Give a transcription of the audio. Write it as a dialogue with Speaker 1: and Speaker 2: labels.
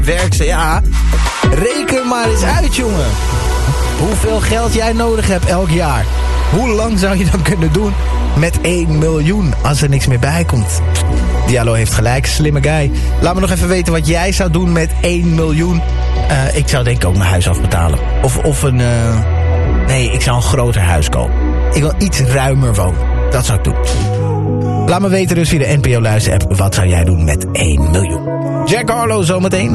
Speaker 1: werkte. Ja, reken maar eens uit, jongen. Hoeveel geld jij nodig hebt elk jaar. Hoe lang zou je dan kunnen doen met 1 miljoen als er niks meer bij komt? Diallo heeft gelijk, slimme guy. Laat me nog even weten wat jij zou doen met 1 miljoen. Ik zou denk ik ook mijn huis afbetalen. Of een... Nee, ik zou een groter huis kopen. Ik wil iets ruimer wonen. Dat zou ik doen. Laat me weten dus via de NPO Luister-app. Wat zou jij doen met 1 miljoen? Jack Harlow zometeen.